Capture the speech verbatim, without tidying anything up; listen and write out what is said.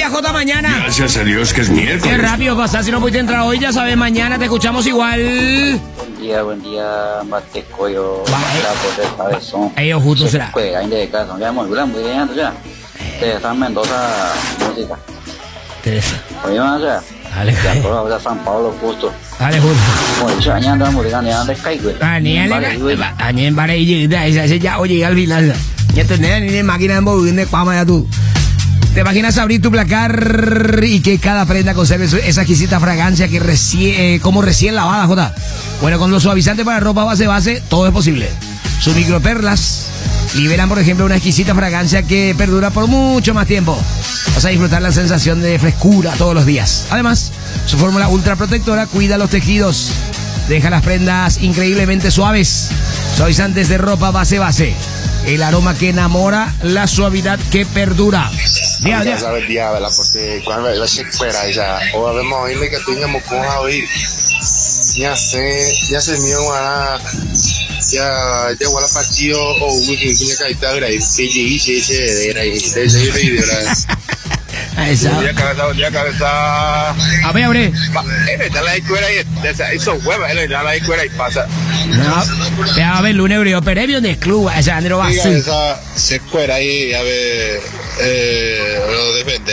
día, Jota, mañana. Gracias a Dios que es miércoles. Qué rápido pasar, si no pudiste entrar hoy, ya sabes, mañana te escuchamos igual. Buen día, buen día, Batecoyo, la por cabezón. Ellos justo será. Pues, ahí de casa, ya muy bien, muy bien, ya. Te está Mendoza, música. Teresa. Oye, más allá. Dale, ya, por ya San Pablo, justo. Dale, justo. Bueno, yo añado la música, ni antes caigo. Añen en bare y ese ya, oye, al final. Ya tenés ni máquina de mover, de pama ya tú. ¿Te imaginas abrir tu placar y que cada prenda conserve esa exquisita fragancia que recién, eh, como recién lavada, Jota? Bueno, con los suavizantes para ropa base base, todo es posible. Sus microperlas liberan, por ejemplo, una exquisita fragancia que perdura por mucho más tiempo. Vas a disfrutar la sensación de frescura todos los días. Además, su fórmula ultra protectora cuida los tejidos, deja las prendas increíblemente suaves. Suavizantes de ropa base base. El aroma que enamora, la suavidad que perdura. Ya sabes, diabla, porque cuando la chequera ya, o vemos hoy que tengamos con hoy, ya sé, ya se me va a, ya, ya igual a partido o un que caída de ahí, que llegué, se se de ahí, de ese video, esa. Ya cabeza, ya cabeza. A ver, abre. Eh, ya la escuela ahí, eso hueva, eh, ya la escuela ahí pasa. No, ya a ver, lunes abrió, pero de club, esa Andro va a esa se escuela ahí, a ver, eh, lo depende.